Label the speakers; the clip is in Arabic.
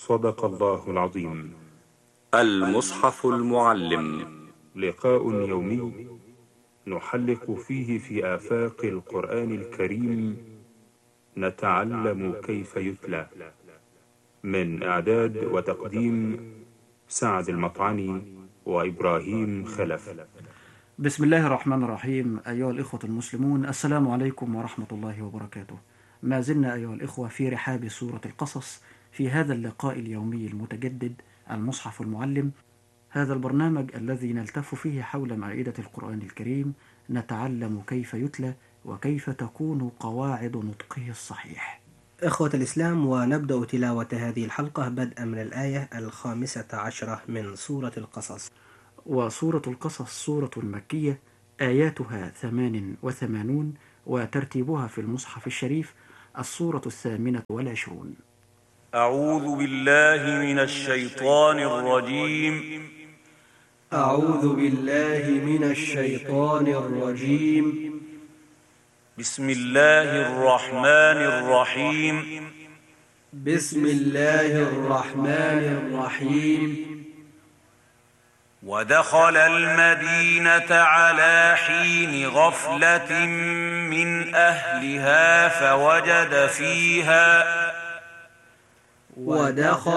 Speaker 1: صدق الله العظيم.
Speaker 2: المصحف المعلم،
Speaker 1: لقاء يومي نحلق فيه في آفاق القرآن الكريم، نتعلم كيف يتلى. من إعداد وتقديم سعد المطعني وإبراهيم خلف.
Speaker 3: بسم الله الرحمن الرحيم. أيها الإخوة المسلمون، السلام عليكم ورحمة الله وبركاته. ما زلنا أيها الإخوة في رحاب سورة القصص في هذا اللقاء اليومي المتجدد المصحف المعلم، هذا البرنامج الذي نلتف فيه حول مائدة القرآن الكريم، نتعلم كيف يتلى وكيف تكون قواعد نطقه الصحيح.
Speaker 4: إخوة الإسلام، ونبدأ تلاوة هذه الحلقة بدءا من الآية 15 من سورة القصص.
Speaker 3: وسورة القصص سورة مكية، آياتها 88، وترتيبها في المصحف الشريف السورة 28.
Speaker 5: أعوذ بالله من الشيطان الرجيم.
Speaker 6: أعوذ بالله من الشيطان الرجيم.
Speaker 5: بسم الله الرحمن الرحيم.
Speaker 6: بسم الله الرحمن الرحيم.
Speaker 5: ودخل المدينة على حين غفلة من أهلها فوجد فيها